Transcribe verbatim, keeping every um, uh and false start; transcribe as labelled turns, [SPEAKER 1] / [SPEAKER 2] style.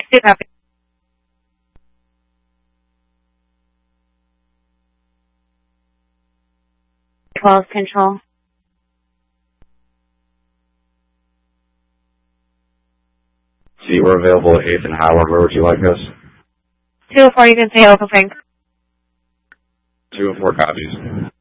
[SPEAKER 1] two copy. twelve control.
[SPEAKER 2] See, we're available at eighth and Howard. Where would you like us?
[SPEAKER 1] two oh four, you can say Oakland Frank.
[SPEAKER 2] two oh four copies.